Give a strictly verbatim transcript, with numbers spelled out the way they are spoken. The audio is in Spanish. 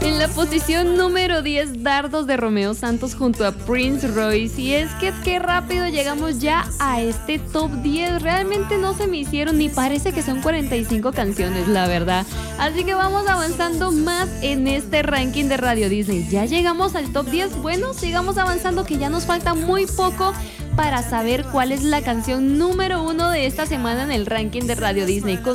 En la posición número diez, Dardos de Romeo Santos junto a Prince Royce. Y es que qué rápido llegamos ya a este top diez. Realmente no se me hicieron ni parece que son cuarenta y cinco canciones, la verdad. Así que vamos avanzando más en este ranking de Radio Disney. Ya llegamos al top diez. Bueno, sigamos avanzando que ya nos falta muy poco para saber cuál es la canción número uno de esta semana en el ranking de Radio Disney.